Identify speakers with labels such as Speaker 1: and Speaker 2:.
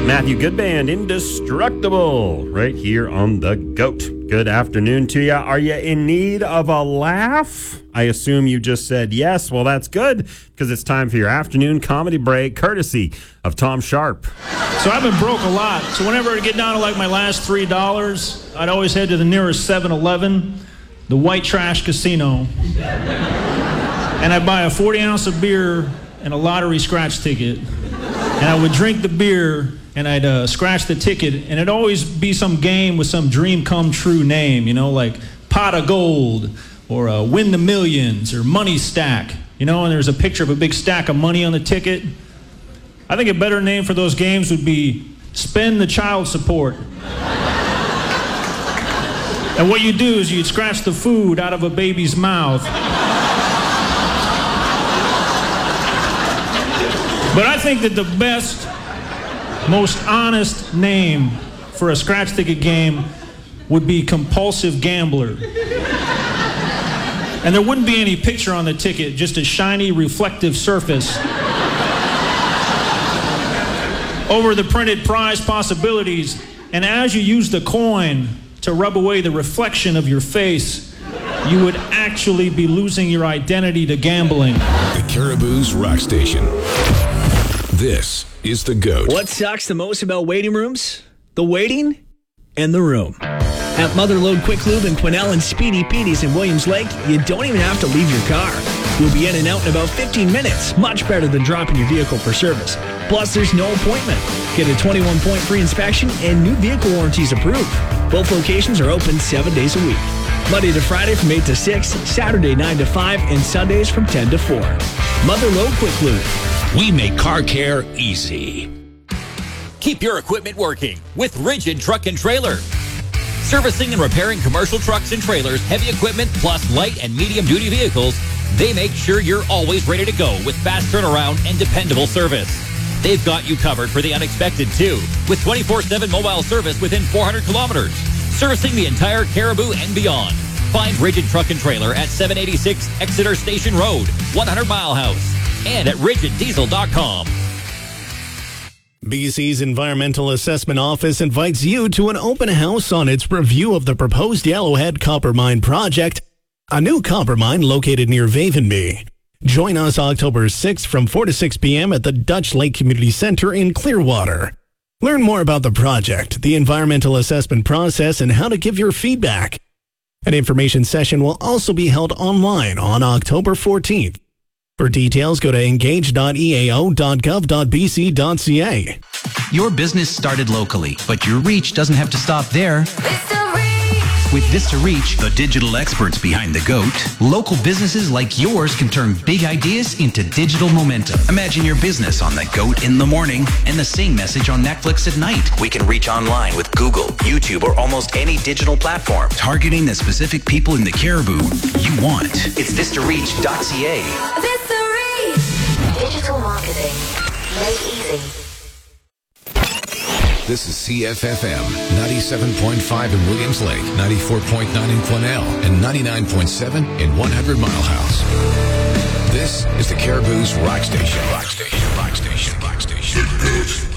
Speaker 1: Matthew Goodband, Indestructible, right here on The GOAT. Good afternoon to you. Are you in need of a laugh? I assume you just said yes. Well, that's good, because it's time for your afternoon comedy break, courtesy of Tom Sharp.
Speaker 2: So I've been broke a lot. So whenever I get down to like my last $3, I'd always head to the nearest 7-Eleven, the White Trash Casino, and I'd buy a 40-ounce of beer and a lottery scratch ticket. And I would drink the beer, and I'd scratch the ticket, and it'd always be some game with some dream come true name, you know, like Pot of Gold, or Win the Millions, or Money Stack, you know, and there's a picture of a big stack of money on the ticket. I think a better name for those games would be Spend the Child Support. And what you do is you'd scratch the food out of a baby's mouth. But I think that the best, most honest name for a scratch ticket game would be Compulsive Gambler. And there wouldn't be any picture on the ticket, just a shiny reflective surface over the printed prize possibilities. And as you use the coin to rub away the reflection of your face, you would actually be losing your identity to gambling.
Speaker 3: The Caribou's Rock Station. This is The GOAT.
Speaker 4: What sucks the most about waiting rooms? The waiting and the room. At Motherlode Quick Lube in Quesnel and Speedy Petey's in Williams Lake, you don't even have to leave your car. You'll be in and out in about 15 minutes, much better than dropping your vehicle for service. Plus, there's no appointment. Get a 21-point free inspection and new vehicle warranties approved. Both locations are open 7 days a week. Monday to Friday from 8 to 6, Saturday 9 to 5, and Sundays from 10 to 4. Motherlode Quick Lube.
Speaker 5: We make car care easy.
Speaker 6: Keep your equipment working with Rigid Truck and Trailer. Servicing and repairing commercial trucks and trailers, heavy equipment, plus light and medium-duty vehicles, they make sure you're always ready to go with fast turnaround and dependable service. They've got you covered for the unexpected, too, with 24/7 mobile service within 400 kilometers, servicing the entire Caribou and beyond. Find Rigid Truck and Trailer at 786 Exeter Station Road, 100 Mile House, and at rigiddiesel.com.
Speaker 7: BC's Environmental Assessment Office invites you to an open house on its review of the proposed Yellowhead Copper Mine project, a new copper mine located near Vavenby. Join us October 6th from 4 to 6 p.m. at the Dutch Lake Community Center in Clearwater. Learn more about the project, the environmental assessment process, and how to give your feedback. An information session will also be held online on October 14th. For details, go to engage.eao.gov.bc.ca.
Speaker 8: Your business started locally, but your reach doesn't have to stop there. With Vista Reach, the digital experts behind the GOAT, local businesses like yours can turn big ideas into digital momentum. Imagine your business on the GOAT in the morning and the same message on Netflix at night.
Speaker 9: We can reach online with Google, YouTube, or almost any digital platform,
Speaker 8: targeting the specific people in the Caribou you want.
Speaker 9: It's VistaReach.ca.
Speaker 10: Vista Reach! Digital marketing made easy.
Speaker 3: This is CFFM 97.5 in Williams Lake, 94.9 in Quesnel, and 99.7 in 100 Mile House. This is the Caribou's Rock Station. Rock Station. Rock Station. Rock Station.